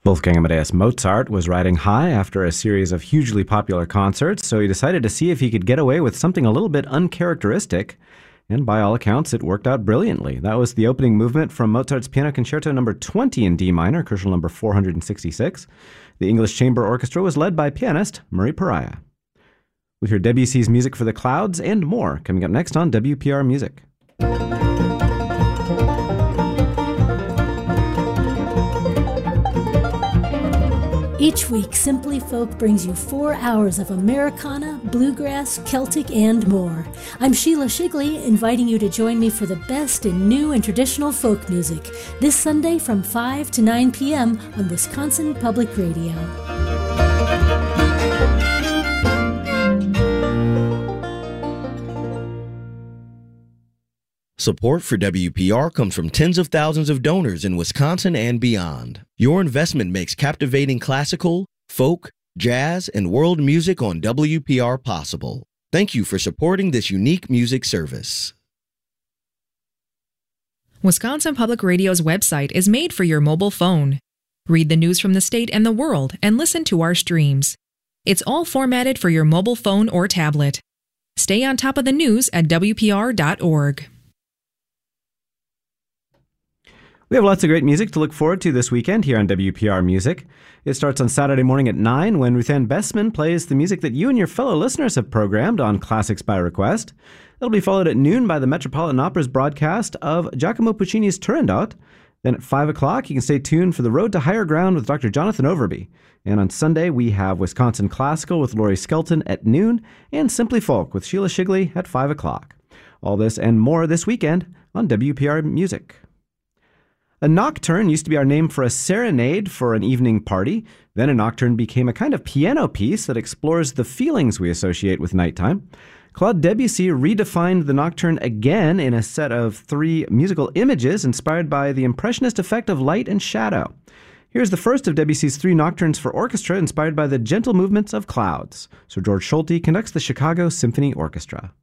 Wolfgang Amadeus Mozart was riding high after a series of hugely popular concerts, so he decided to see if he could get away with something a little bit uncharacteristic, and by all accounts, it worked out brilliantly. That was the opening movement from Mozart's Piano Concerto No. 20 in D minor, Koschel No. 466. The English Chamber Orchestra was led by pianist Murray Pariah. We'll hear Debussy's Music for the Clouds and more coming up next on WPR Music. Each week, Simply Folk brings you 4 hours of Americana, bluegrass, Celtic, and more. I'm Sheila Shigley, inviting you to join me for the best in new and traditional folk music this Sunday from 5 to 9 p.m. on Wisconsin Public Radio. Support for WPR comes from tens of thousands of donors in Wisconsin and beyond. Your investment makes captivating classical, folk, jazz, and world music on WPR possible. Thank you for supporting this unique music service. Wisconsin Public Radio's website is made for your mobile phone. Read the news from the state and the world and listen to our streams. It's all formatted for your mobile phone or tablet. Stay on top of the news at WPR.org. We have lots of great music to look forward to this weekend here on WPR Music. It starts on Saturday morning at 9 when Ruthann Bessman plays the music that you and your fellow listeners have programmed on Classics by Request. It'll be followed at noon by the Metropolitan Opera's broadcast of Giacomo Puccini's Turandot. Then at 5 o'clock, you can stay tuned for The Road to Higher Ground with Dr. Jonathan Overby. And on Sunday, we have Wisconsin Classical with Laurie Skelton at noon and Simply Folk with Sheila Shigley at 5 o'clock. All this and more this weekend on WPR Music. A nocturne used to be our name for a serenade for an evening party. Then a nocturne became a kind of piano piece that explores the feelings we associate with nighttime. Claude Debussy redefined the nocturne again in a set of 3 musical images inspired by the impressionist effect of light and shadow. Here's the first of Debussy's 3 nocturnes for orchestra inspired by the gentle movements of clouds. Sir George Solti conducts the Chicago Symphony Orchestra.